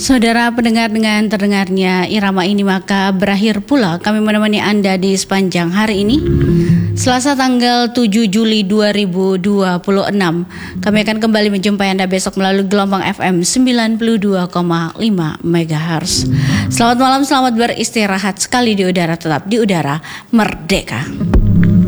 Saudara pendengar, dengan terdengarnya irama ini maka berakhir pula kami menemani Anda di sepanjang hari ini. Selasa tanggal 7 Juli 2026. Kami akan kembali menjumpai Anda besok melalui gelombang FM 92,5 MHz. Selamat malam, selamat beristirahat sekali di udara, tetap di udara merdeka.